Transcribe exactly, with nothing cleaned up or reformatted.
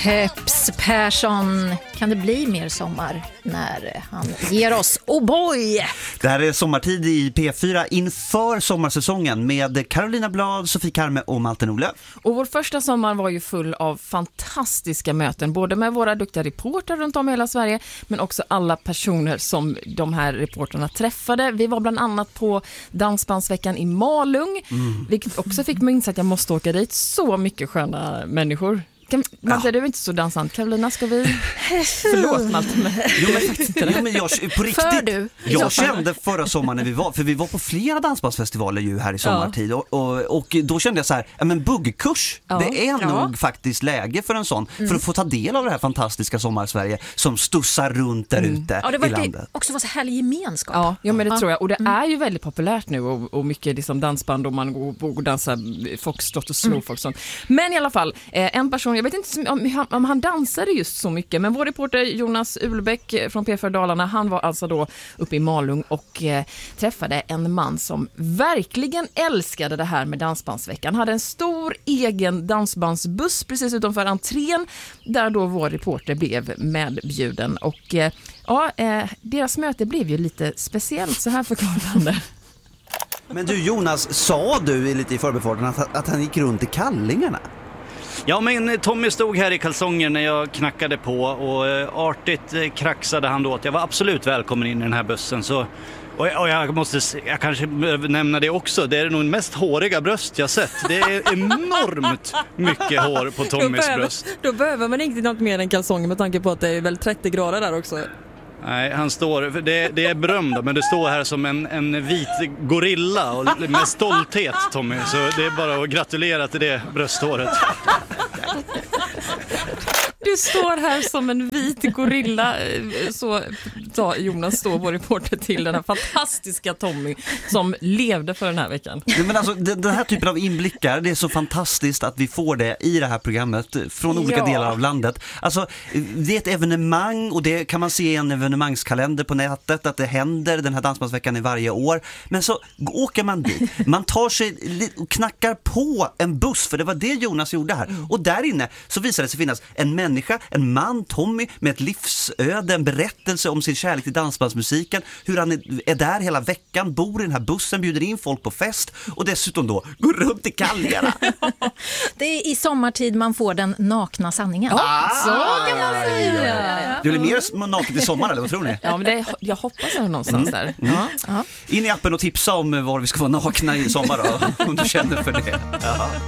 Peps Persson, kan det bli mer sommar när han ger oss Oh boy! Det här är sommartid i P fyra inför sommarsäsongen med Carolina Blad, Sofie Karme och Malte Nole. Och vår första sommar var ju full av fantastiska möten, både med våra duktiga reporter runt om i hela Sverige, men också alla personer som de här reporterna träffade. Vi var bland annat på Dansbandsveckan i Malung, mm. vilket också fick mig inse att jag måste åka dit. Så mycket sköna människor. Kan, Malte, ja. Du är inte så dansant. Karolina, ska vi... Förlåt, Malte. Men... Jo, men, faktiskt inte det. Jo, men jag, på riktigt, för du, jag kände förra sommaren när vi var, för vi var på flera dansbandsfestivaler ju här i sommartid, ja. och, och, och då kände jag så här, ja, men buggkurs, ja. det är ja. nog faktiskt läge för en sån, mm. för att få ta del av det här fantastiska sommarsverige som stussar runt där mm. ute ja, det var i landet. Det också var så härlig gemenskap. Ja, ja men det ja. tror jag. Och det mm. är ju väldigt populärt nu och, och mycket liksom dansband och man går och dansar foxtrot och slowfox. Mm. Men i alla fall, eh, en person, jag vet inte om han, om han dansade just så mycket, men vår reporter Jonas Ulbäck från P fyra Dalarna, han var alltså då uppe i Malung och eh, träffade en man som verkligen älskade det här med Dansbandsveckan. Han hade en stor egen dansbandsbuss precis utanför entrén där då vår reporter blev medbjuden och eh, ja, eh, deras möte blev ju lite speciellt, så här förklarar han det. Men du Jonas, sa du lite i förbifarten att, att han gick runt i kallingarna? Ja, men Tommy stod här i kalsonger när jag knackade på och eh, artigt eh, kraxade han då att jag var absolut välkommen in i den här bussen. Så, och, och jag måste, jag kanske nämna det också, det är nog den mest håriga bröst jag sett. Det är enormt mycket hår på Tommys då bröst. Då behöver man inte något mer än kalsonger med tanke på att det är väl trettio grader där också. Nej, han står, det, det är berömda, men det står här som en, en vit gorilla och med stolthet, Tommy. Så det är bara att gratulera till det brösthåret. Du står här som en vit gorilla, så sa Jonas, står vår reporter till den här fantastiska Tommy som levde för den här veckan. Men alltså, den här typen av inblickar, det är så fantastiskt att vi får det i det här programmet från olika ja. delar av landet. Alltså, det är ett evenemang och det kan man se i en evenemangskalender på nätet att det händer den här dansbandsveckan i varje år. Men så åker man dit, man tar sig och knackar på en buss, för det var det Jonas gjorde här. Och där inne så visar det sig finnas en människa, en man, Tommy, med ett livsöde, en berättelse om sin kärlek till dansbandsmusiken, hur han är där hela veckan, bor i den här bussen, bjuder in folk på fest och dessutom då går runt i kallingarna. Det är i sommartid man får den nakna sanningen. Ah, så kan man säga. Ja, ja. Du blir mer naket i sommar, eller vad tror ni? Ja, men det, jag hoppas det är någonstans mm. där. Mm. Ja. Ja. In i appen och tipsa om var vi ska vara nakna i sommar då, om du känner för det. Ja.